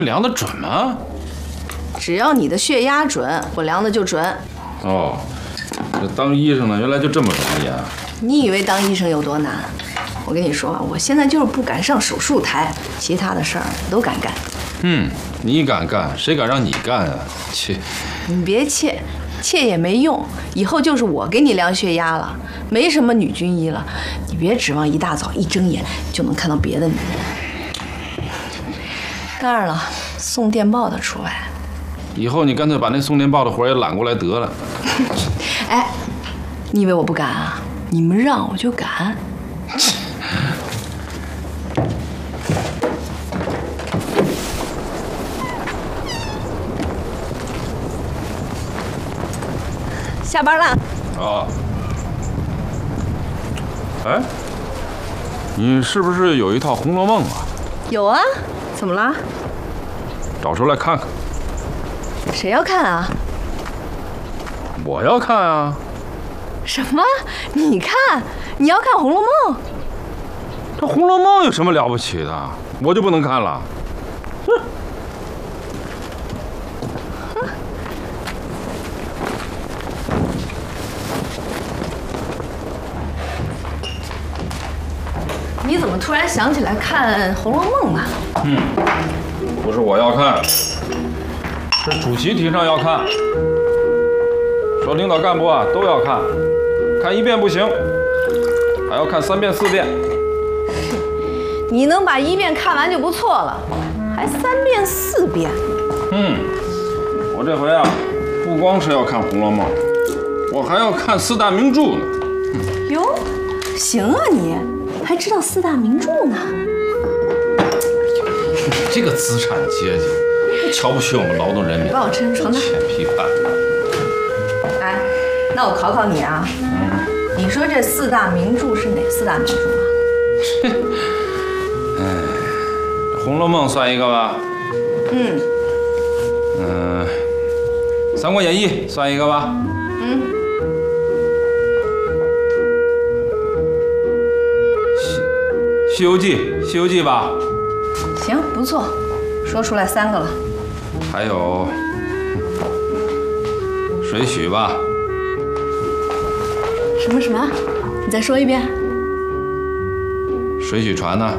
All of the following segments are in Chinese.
量的准吗？ 只要你的血压准，我量的就准。 哦，这当医生呢，原来就这么容易啊！ 你以为当医生有多难？我跟你说啊，我现在就是不敢上手术台，其他的事儿都敢干。 你敢干，谁敢让你干啊？切！ 你别怯，怯也没用，以后就是我给你量血压了，没什么女军医了。你别指望一大早一睁眼就能看到别的女人。当然了，送电报的除外。 以后你干脆把那送电报的活也揽过来得了。 哎，你以为我不敢啊？你们让我就敢。下班了。 啊。哎，你是不是有一套《红楼梦》啊？ 有啊，怎么了？ 找出来看看。 谁要看啊？ 我要看啊。 什么？你看？你要看《红楼梦》？ 这《红楼梦》有什么了不起的？我就不能看了？ 你怎么突然想起来看《红楼梦》了？ 不是我要看，是主席提倡要看，说领导干部啊都要看，看1遍不行，还要看3遍4遍。 你能把1遍看完就不错了，还3遍4遍。 我这回啊，不光是要看《红楼梦》，我还要看4大名著呢。 哟，行啊你，还知道4大名著呢？ 你这个资产阶级，瞧不起我们劳动人民， 帮我抻床单。 欠批判。 哎，那我考考你啊，你说这4大名著是哪4大名著啊？ 《红楼梦》算一个吧。《三国演义》算一个吧。西游记》《西游记》吧。 行，不错，说出来3个了。 还有水浒吧。 什么？你再说一遍。 水浒传呢？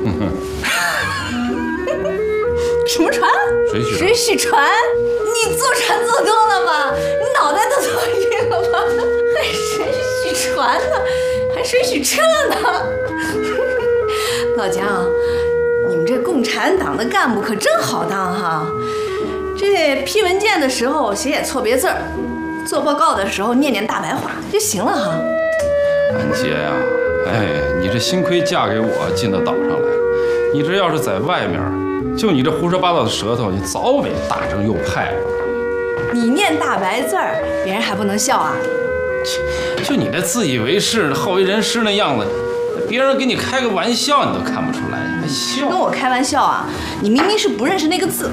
什么船？水浒船？你坐船坐多了吧？你脑袋都坐晕了吧？还水浒船呢？还水浒车呢？老姜，你们这共产党的干部可真好当哈！这批文件的时候写错别字儿，做报告的时候念大白话就行了哈。 安杰呀，你这幸亏嫁给我进到岛上来了，你这要是在外面，就你这胡说八道的舌头，你早被大政右派了。 你念大白字儿，别人还不能笑啊？ 就你那自以为是、好为人师那样子，别人给你开个玩笑你都看不出来，你还笑？ 跟我开玩笑啊？你明明是不认识那个字。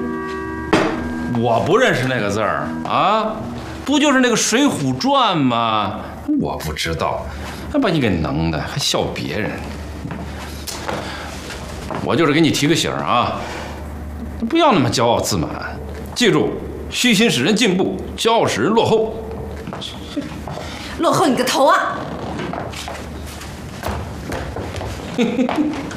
我不认识那个字儿啊，不就是那个《水浒传》吗？我不知道，还把你给能的，还笑别人。我就是给你提个醒啊，不要那么骄傲自满，记住，虚心使人进步，骄傲使人落后。 落后你个头啊！